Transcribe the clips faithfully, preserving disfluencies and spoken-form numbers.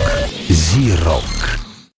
Зи-рок.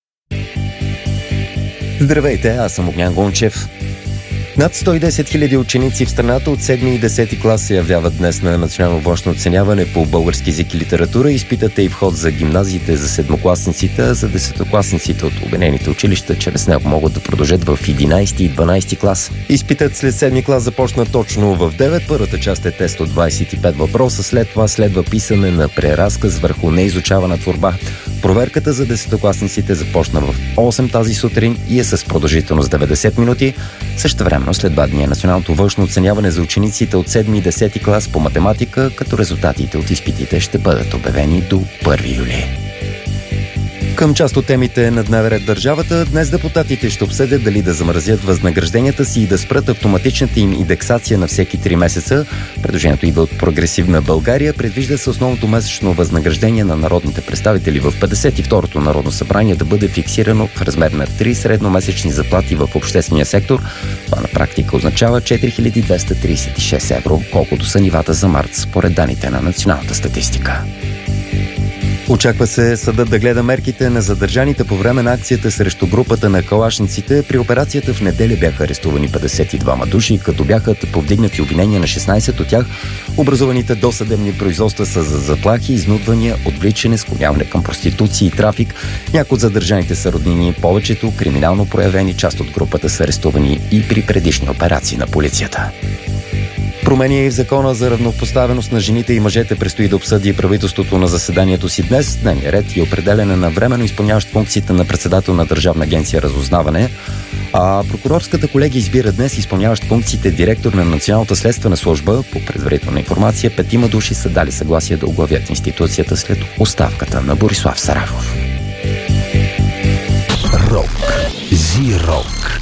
Здравейте, аз съм Огнян Гончев. Над сто и десет хиляди ученици в страната от седми и десети клас се явяват днес на национално външно оценяване по български език и литература. Изпитът е и вход за гимназиите за седмокласниците, а за десетокласниците от обединените училища чрез него могат да продължат в единайсети и дванайсети клас. Изпитът след седми клас започна точно в девет. Първата част е тест от двайсет и пет въпроса, след това следва писане на преразказ върху неизучавана творба. Проверката за десетокласниците започна в осем тази сутрин и е с продължителност деветдесет минути. Същевременно след два дни е националното външно оценяване за учениците от седми и десети клас по математика, като резултатите от изпитите ще бъдат обявени до първи юли. Към част от темите на дневен ред държавата, днес депутатите ще обсъдят дали да замразят възнагражденията си и да спрат автоматичната им индексация на всеки три месеца. Предложението идва от Прогресивна България. Предвижда се основното месечно възнаграждение на народните представители в петдесет и второто Народно събрание да бъде фиксирано в размер на три средномесечни заплати в обществения сектор. Това на практика означава четири хиляди двеста трийсет и шест евро, колкото са нивата за март, според данните на националната статистика. Очаква се съдът да гледа мерките на задържаните по време на акцията срещу групата на калашниците. При операцията в неделя бяха арестувани петдесет и двама души, като бяха повдигнати обвинения на шестнайсет от тях. Образуваните досъдебни производства са за заплахи, изнудвания, отвличане, склоняване към проституция и трафик. Някои от задържаните са роднини, повечето криминално проявени, част от групата са арестувани и при предишни операции на полицията. Промени в закона за равнопоставеност на жените и мъжете предстои да обсъди правителството на заседанието си днес. Дневният ред и определяне на временно изпълняващ функциите на председател на Държавна агенция разузнаване. А прокурорската колегия избира днес изпълняващ функциите директор на Националната следствена служба. По предварителна информация, петима души са дали съгласие да оглавят институцията след оставката на Борислав Сарафов. Рок. Зи-рок.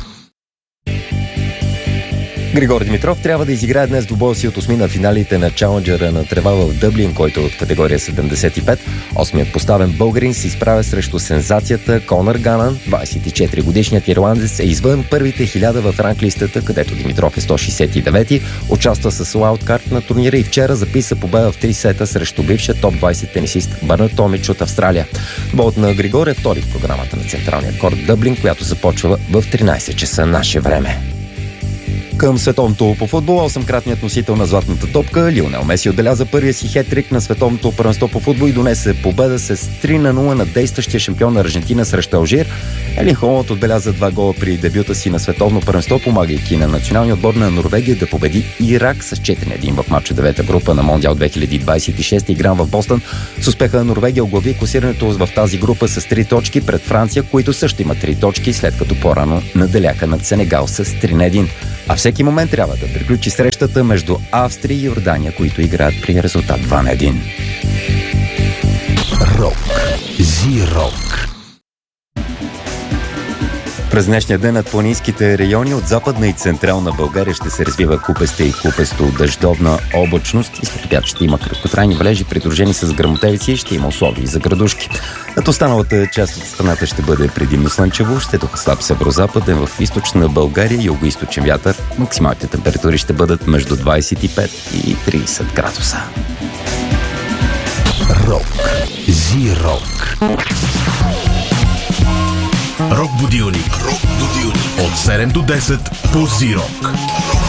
Григор Димитров трябва да изиграе днес двубоя си от осми на финалите на Чаленджера на трева в Дъблин, който е от категория седемдесет и пет. Осмият поставен българин се изправя срещу сензацията Конър Ганан. двайсет и четири годишният ирландец е извън първите хиляда в ранглистата, където Димитров е сто шейсет и девети. Участва с лаудкарт на турнира и вчера записа победа в три сета срещу бившия топ двайсет тенисист Бърнат Томич от Австралия. Двубоят на Григор е втори в програмата на централния корт Дъблин, която започва в тринайсет часа наше време. Към световното по футбол, осемкратният носител на златната топка Лионел Меси отбеляза първия си хеттрик на световното първенство по футбол и донесе победа с три на нула на действащия шампион на Аржентина срещу Алжир. Елин Холанд отбеляза два гола при дебюта си на световно първенство, помагайки на националния отбор на Норвегия да победи Ирак с четири на един в матча девета група на Мондиал две хиляди двайсет и шест, игран в Бостън. С успеха на Норвегия оглави класирането в тази група с три точки пред Франция, които също има три точки, след като по-рано наделяха над Сенегал с три на едно. А всеки момент трябва да приключи срещата между Австрия и Йордания, които играят при резултат два на едно. Рок. Зи-рок. През днешния ден над планинските райони от Западна и Централна България ще се развива купеста и купесто дъждовна облачност. Изпод обяд ще има краткотрайни валежи, придружени с гръмотевици и ще има условия за градушки. Над останалата част от страната ще бъде предимно слънчево, ще духа слаб северозападен, в източна България югоизточен вятър. Максималните температури ще бъдат между двайсет и пет и трийсет градуса. Рок. Зи-рок. Рок будилник. Рок будилник. От седем до десет по Зи-рок.